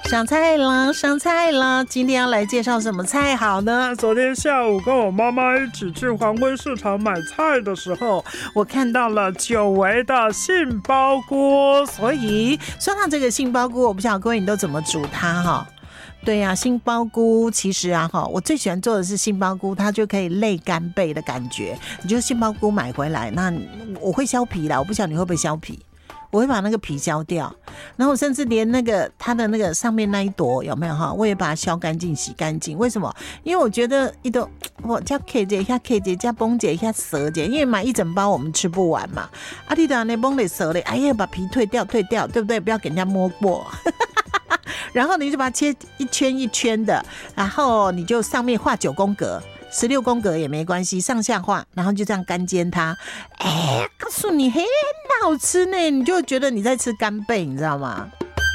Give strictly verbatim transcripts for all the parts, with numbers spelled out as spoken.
上菜了，上菜了！今天要来介绍什么菜好呢？ 昨天下午跟我妈妈一起去黄昏市场买菜的时候，我看到了久违的杏鲍菇。 所以说到这个杏鲍菇，我不晓得各位你都怎么煮它哈？对呀、啊，杏鲍菇其实啊哈，我最喜欢做的是杏鲍菇，它就可以类干贝的感觉。你就杏鲍菇买回来，那我会削皮啦，我不晓得你会不会削皮。我会把那个皮削掉，然后甚至连那个它的那个上面那一朵有没有哈，我也把它削干净、洗干净。为什么？因为我觉得一朵我加 K 姐、加 K 姐、加崩姐、加蛇姐，因为买一整包我们吃不完嘛。啊，你的那崩的蛇嘞，哎呀，把皮退掉、退掉，对不对？不要给人家摸过。然后你就把它切一圈一圈的，然后你就上面画九宫格。十六宫格也没关系，上下画，然后就这样干煎它。哎，告诉你，很好吃呢，你就觉得你在吃干贝，你知道吗？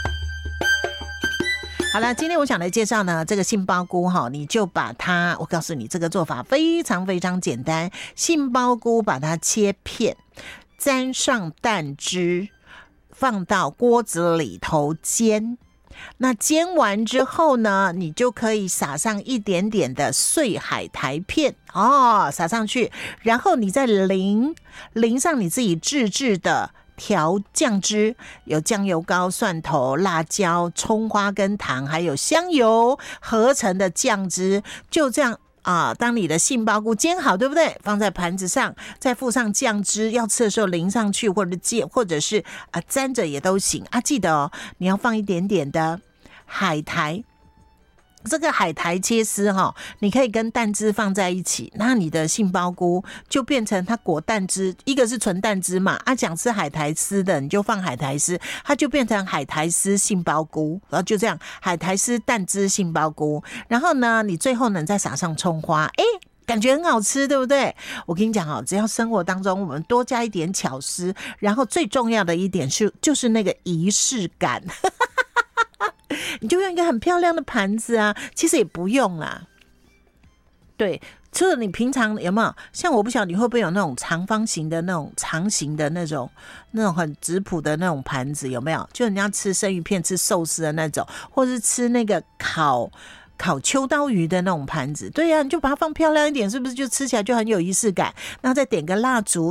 好了，今天我想来介绍呢，这个杏鲍菇哈，你就把它，我告诉你，这个做法非常非常简单，杏鲍菇把它切片，沾上蛋汁，放到锅子里头煎。那煎完之后呢，你就可以撒上一点点的碎海苔片哦，撒上去，然后你再淋淋上你自己自制的调酱汁，有酱油膏、蒜头、辣椒、葱花跟糖，还有香油合成的酱汁，就这样啊，当你的杏鲍菇煎好，对不对？放在盘子上，再附上酱汁，要吃的时候淋上去，或者煎，或者是啊沾着也都行啊。记得哦，你要放一点点的海苔。这个海苔切丝哈，你可以跟蛋汁放在一起，那你的杏鲍菇就变成它裹蛋汁，一个是纯蛋汁嘛，啊想吃海苔丝的你就放海苔丝，它就变成海苔丝杏鲍菇，然后就这样海苔丝蛋汁杏鲍菇，然后呢你最后呢再撒上葱花，哎。感觉很好吃，对不对？我跟你讲哦，只要生活当中我们多加一点巧思，然后最重要的一点是，就是那个仪式感。你就用一个很漂亮的盘子啊，其实也不用啦。对，除了你平常有没有像我不晓得你会不会有那种长方形的那种长形的那种那种很质朴的那种盘子，有没有？就人家吃生鱼片、吃寿司的那种，或是吃那个烤。烤秋刀鱼的那种盘子，对呀、啊，你就把它放漂亮一点，是不是就吃起来就很有仪式感？然后再点个蜡烛。